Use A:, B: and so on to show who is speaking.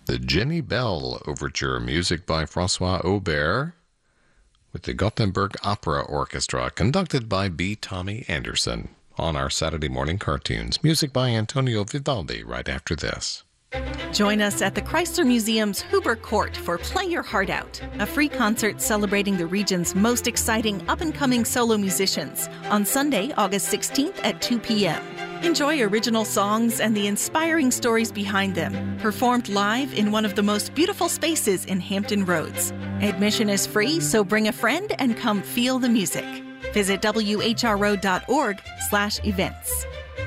A: The Jenny Bell Overture, music by Francois Aubert, with the Gothenburg Opera Orchestra, conducted by B. Tommy Anderson. On our Saturday morning cartoons, music by Antonio Vivaldi right after this.
B: Join us at the Chrysler Museum's Huber Court for Play Your Heart Out, a free concert celebrating the region's most exciting up-and-coming solo musicians on Sunday, August 16th at 2 p.m. Enjoy original songs and the inspiring stories behind them, performed live in one of the most beautiful spaces in Hampton Roads. Admission is free, so bring a friend and come feel the music. Visit whro.org/events.